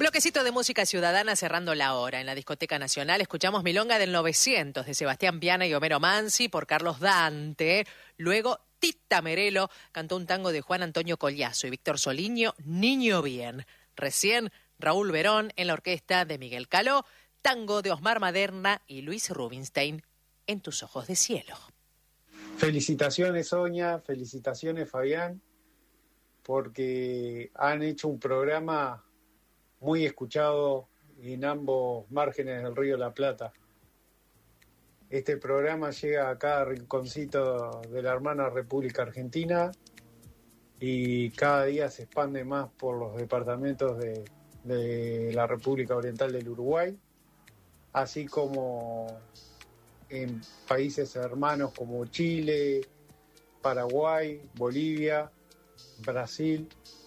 Bloquecito de música ciudadana cerrando la hora. En la Discoteca Nacional escuchamos Milonga del 900 de Sebastián Piana y Homero Mansi por Carlos Dante. Luego Tita Merelo cantó un tango de Juan Antonio Collazo y Víctor Soliño, Niño Bien. Recién Raúl Verón en la orquesta de Miguel Caló, tango de Osmar Maderna y Luis Rubinstein, En tus ojos de cielo. Felicitaciones, Sonia, felicitaciones, Fabián, porque han hecho un programa muy escuchado en ambos márgenes del Río de la Plata. Este programa llega a cada rinconcito de la hermana República Argentina y cada día se expande más por los departamentos de la República Oriental del Uruguay, así como en países hermanos como Chile, Paraguay, Bolivia, Brasil.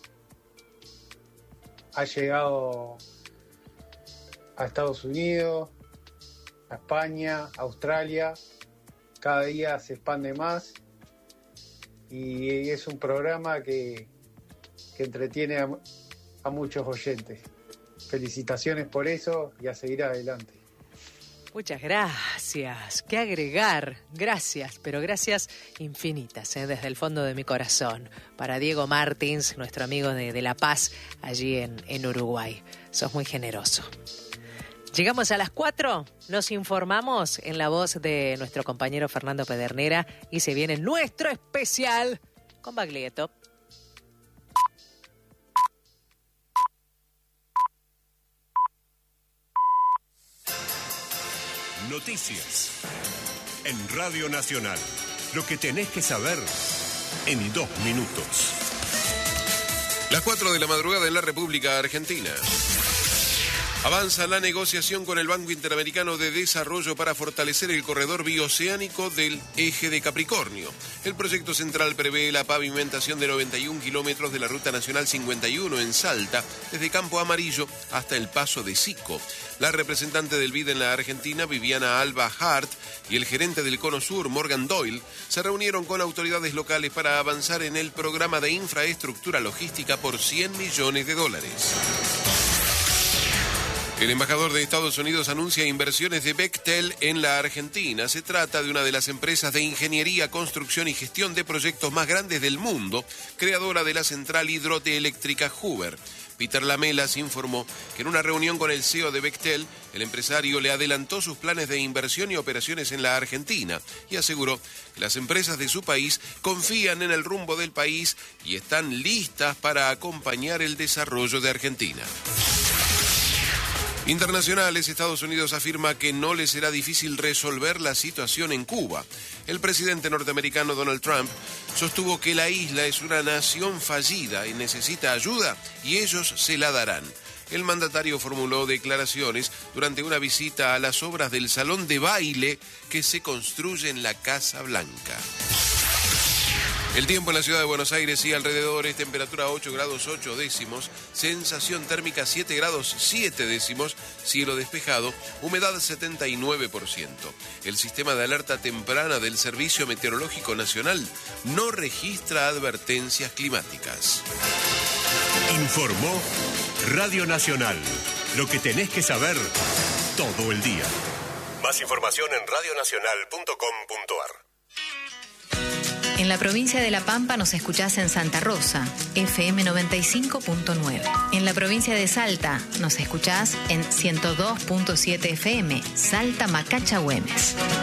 Ha llegado a Estados Unidos, a España, Australia. Cada día se expande más y es un programa que entretiene a muchos oyentes. Felicitaciones por eso y a seguir adelante. Muchas gracias. ¿Qué agregar? Gracias, pero gracias infinitas, desde el fondo de mi corazón. Para Diego Martins, nuestro amigo de La Paz, allí en Uruguay. Sos muy generoso. Llegamos a las 4, nos informamos en la voz de nuestro compañero Fernando Pedernera y se viene nuestro especial con Baglietto. Noticias en Radio Nacional. Lo que tenés que saber en 2 minutos. Las 4 de la madrugada en la República Argentina. Avanza la negociación con el Banco Interamericano de Desarrollo para fortalecer el corredor bioceánico del eje de Capricornio. El proyecto central prevé la pavimentación de 91 kilómetros de la Ruta Nacional 51 en Salta, desde Campo Amarillo hasta el Paso de Sico. La representante del BID en la Argentina, Viviana Alba Hart, y el gerente del Cono Sur, Morgan Doyle, se reunieron con autoridades locales para avanzar en el programa de infraestructura logística por $100 millones. El embajador de Estados Unidos anuncia inversiones de Bechtel en la Argentina. Se trata de una de las empresas de ingeniería, construcción y gestión de proyectos más grandes del mundo, creadora de la central hidroeléctrica Hoover. Peter Lamelas informó que en una reunión con el CEO de Bechtel, el empresario le adelantó sus planes de inversión y operaciones en la Argentina y aseguró que las empresas de su país confían en el rumbo del país y están listas para acompañar el desarrollo de Argentina. Internacionales, Estados Unidos afirma que no le será difícil resolver la situación en Cuba. El presidente norteamericano Donald Trump sostuvo que la isla es una nación fallida y necesita ayuda y ellos se la darán. El mandatario formuló declaraciones durante una visita a las obras del salón de baile que se construye en la Casa Blanca. El tiempo en la ciudad de Buenos Aires y alrededores, temperatura 8 grados 8 décimos, sensación térmica 7 grados 7 décimos, cielo despejado, humedad 79%. El sistema de alerta temprana del Servicio Meteorológico Nacional no registra advertencias climáticas. Informó Radio Nacional. Lo que tenés que saber todo el día. Más información en radionacional.com.ar. En la provincia de La Pampa nos escuchás en Santa Rosa, FM 95.9. En la provincia de Salta nos escuchás en 102.7 FM, Salta Macacha Güemes.